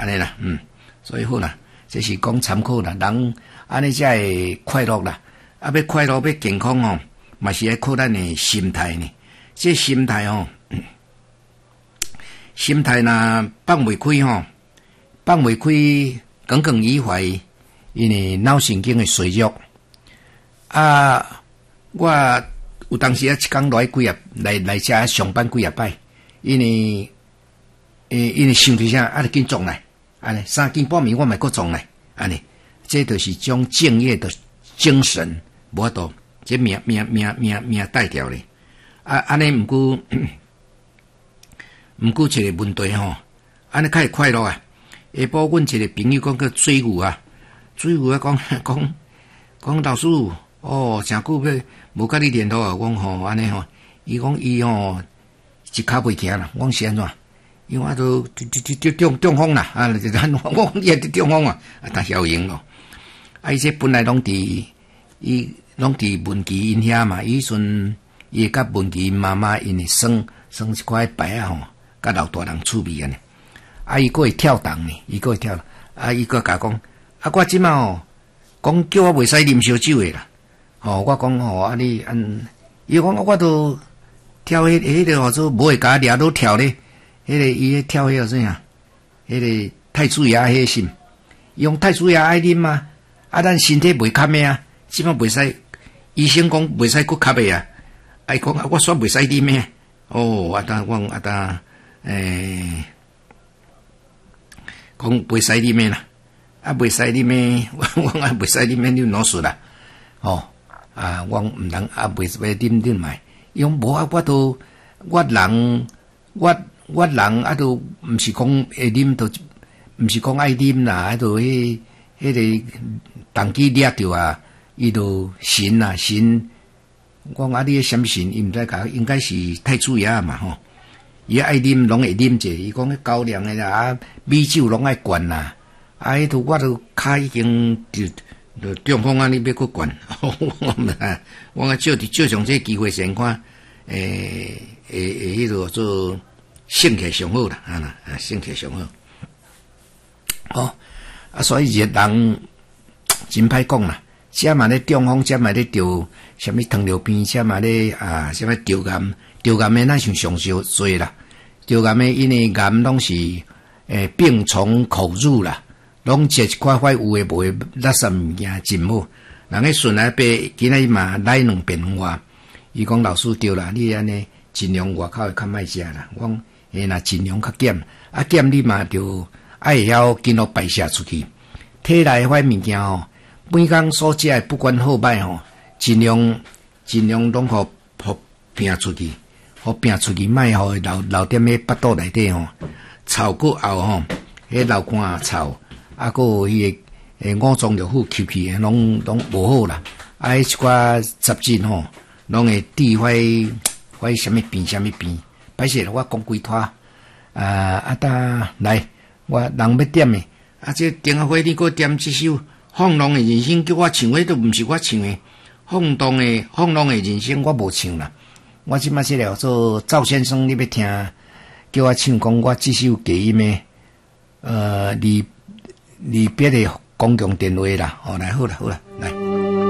安尼啦，所以好啦，这是讲参考啦，人安尼才会快乐啦。啊，要快乐要健康哦，嘛是要靠咱的心态呢。这心态哦，心态若放袂开吼，放袂开耿耿于怀，因为脑神经会衰弱。啊，我有当时啊，一工来几啊来遮上班几啊摆，因为想着啥，啊，就紧撞来，安尼3更半暝我嘛搁撞来，安尼，这就是种敬业的精神，无法度，这命带掉咧。啊，安尼毋过一个问题吼，安尼较会快乐啊。下晡阮一个朋友讲个水牛啊讲老师哦，诚久要无甲你联络啊，讲吼安尼吼，伊讲伊吼一骹袂行啦，我讲是安怎？因为啊都中风啦，啊，我伊也中风啊，但是有用咯。啊，伊这本来拢伫文琪因遐嘛，伊阵伊甲文琪妈妈因会生一块白啊吼，甲老大人趣味安尼。啊，伊佫会跳动呢，伊佫会跳。啊，伊佫甲讲，啊，我即马吼，讲叫我袂使啉烧酒诶啦。吼，我讲吼，啊你伊讲我都跳迄个号做无会甲掠倒跳咧，迄个伊跳迄个怎样？迄个太子爷迄个心，伊讲太子爷爱啉嘛，啊，咱身体袂堪诶啊，即马袂使，医生讲袂使佫吸诶啊，伊讲啊，我煞袂使啉诶，哦，啊当我啊当讲袂使啉诶啦，啊袂使啉诶，我啊袂使啉诶，你脑死啦，哦。啊，我毋通啊，袂啉卖。伊讲无啊，我人啊，都毋是讲会啉，都毋是讲爱啉啦，啊，都迄个当机掠着啊，伊都神啊神。我讲啊，你什么神？伊毋知甲，应该是太子爷嘛吼。伊爱啉，拢会啉者。伊讲迄高粱诶啦，米酒拢爱灌啦。啊，迄都我都骹已经就中风啊！你要去管，我借上这机会先看，迄个做性格上好啦，性格上好。哦，啊，所以人真歹讲啦，遮嘛咧中风，遮嘛咧得什么糖尿病，遮嘛咧什么得癌诶，咱像上少多啦，得癌诶，因为癌拢是病从口入啦。拢食一块块有诶无诶垃圾物件真好，人个顺来白今仔日嘛来两变化。伊讲老师对啦，你安尼尽量外口诶较莫食啦。我讲若尽量较减，啊减你嘛着爱会晓紧落排泄出去。体内块物件吼，每工所食诶不管好歹吼，尽量拢互摒出去，互摒出去，莫互留踮咧腹肚内底吼，臭过后吼，迄流汗臭。啊，个迄个五脏六腑吸气拢无好啦。啊，一寡杂质吼，拢会治坏什么病。歹势啦，我讲几拖当来，我人要点诶。啊，这电话会你给我点这首《放浪诶人生》，叫我唱诶都毋是我唱诶，放浪诶人生我无唱啦。我即摆这了做赵先生，你要听，叫我唱讲我这首歌音诶，离别的公共电话啦，来好啦，来。